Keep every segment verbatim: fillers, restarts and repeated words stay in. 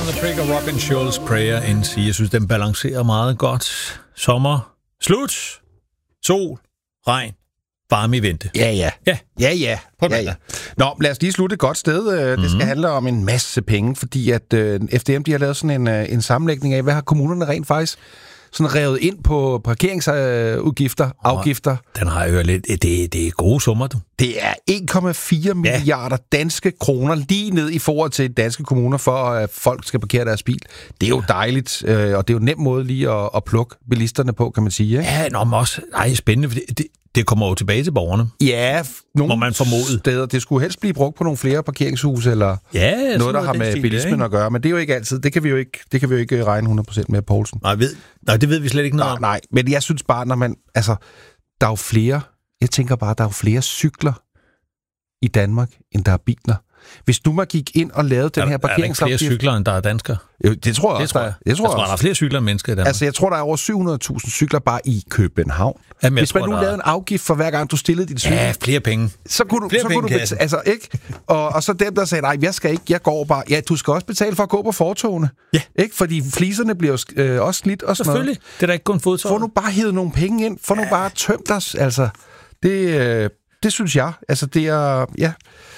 and the Prick og Robin Schulz Prayer N C. Jeg synes, den balancerer meget godt. Sommer, slut, sol, regn, varme i vente. Ja, ja. Ja, ja. ja. ja, ja. Nå, lad os lige slutte et godt sted. Det mm-hmm. skal handle om en masse penge, fordi at øh, F D M, de har lavet sådan en, en sammenlægning af, hvad har kommunerne rent faktisk sådan revet ind på parkeringsudgifter, øh, afgifter. Den har jo lidt. Det, det er gode summer, du. Det er en komma fire milliarder danske kroner lige ned i forhold til danske kommuner, for at folk skal parkere deres bil. Det er jo dejligt, øh, og det er jo en nem måde lige at, at plukke bilisterne på, kan man sige. Ikke? Ja, nå, men også ej, spændende, for det, det, det kommer jo tilbage til borgerne. Ja, nogle man formode. steder. Det skulle helst blive brugt på nogle flere parkeringshuse, eller ja, noget, noget, der har med stil, bilismen ikke? At gøre. Men det er jo ikke altid. Det kan vi jo ikke, det kan vi jo ikke regne hundrede procent med, Poulsen. Nej, ved, nej, det ved vi slet ikke noget nej, om. Nej, men jeg synes bare, når man... Altså, der er jo flere... Jeg tænker bare, der er jo flere cykler i Danmark, end der er biler. Hvis nu man gik ind og lavede den er, her parkeringsafgift... Er der ikke flere cykler, end der er danskere? Jo, det tror jeg det også. Tror jeg. Det tror jeg, jeg tror, der er flere cykler end mennesker i Danmark. Altså, jeg tror, der er over syv hundrede tusind cykler bare i København. Jamen, Hvis man tror, nu lavede er... en afgift for hver gang, du stillede dit cykel... Ja, flere penge. Så kunne du... Flere så penge kunne du bet- altså, ikke? Og, og så dem, der sagde, nej, jeg skal ikke, jeg går bare... Ja, du skal også betale for at gå på fortogene. Ja. Ikke? Fordi fliserne bliver jo øh, også slidt og sådan noget. Selvfølgelig. Det er da ikke kun fodtog. Få nu bare hævet nogle penge ind. Få ja. nu bare tømt os. Altså, det, øh, det synes jeg. Altså, det er... Ja...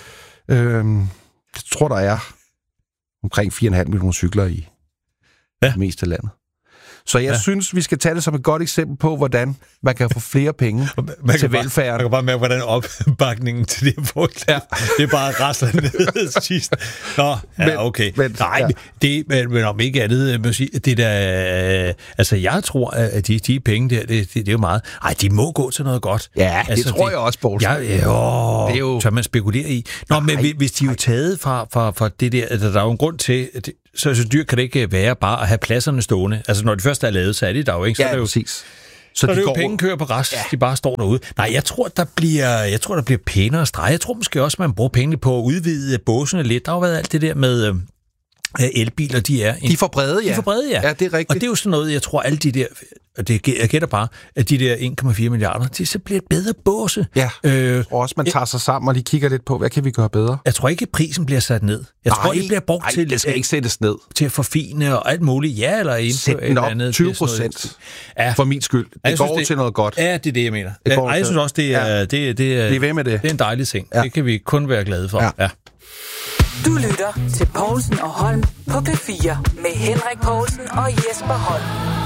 Øh, jeg tror, der er omkring fire komma fem millioner cykler i ja. det meste af landet. Så jeg ja. synes, vi skal tage det som et godt eksempel på, hvordan man kan få flere penge man til velfærden. Man kan bare mærke, hvordan opbakningen til det er ja. Det er bare rasler ned sidst. Nå, ja, okay. Men, Nej, ja. det, men, men om ikke andet, må sige, det der... Altså, jeg tror, at de, de penge der, det, det, det er jo meget... Ej, de må gå til noget godt. Ja, altså, det tror det, jeg også, Poulsen. Ja, jo, det er jo... tør man spekulere i. Nå, nej, men hvis de er jo taget fra, fra, fra det der... Altså, der er jo en grund til... Det, så, så dyrt kan det ikke være bare at have pladserne stående. Altså, når de først er lavet, så er det der jo ikke. Så ja, er det jo, præcis. Så, så de det er jo penge kører på rest, ja. de bare står derude. Nej, jeg tror, der bliver, jeg tror, der bliver pænere streg. Jeg tror måske også, man bruger penge på at udvide båsene lidt. Der har jo været alt det der med øh, elbiler, de er... De er for brede, ja. De er for brede, ja. Ja, det er rigtigt. Og det er jo sådan noget, jeg tror, alle de der... Og det, jeg gætter bare, at de der en komma fire milliarder, det så bliver et bedre båse. Ja, øh, og også man tager sig sammen og lige kigger lidt på, hvad kan vi gøre bedre? Jeg tror ikke, at prisen bliver sat ned. Jeg nej, tror, det bliver brugt nej, til... det skal ikke sættes ned. Til at forfine og alt muligt. Ja, eller ind Sæt den op andet, tyve procent ja. For min skyld. Det ja, går synes, det, til noget godt. Ja, det er det, jeg mener. Det går Ej, jeg synes også, det er, ja. det, det, det, er, det, er ved med det. det er en dejlig ting. Ja. Det kan vi kun være glade for. Ja. Ja. Du lytter til Poulsen og Holm på P fire med Henrik Poulsen og Jesper Holm.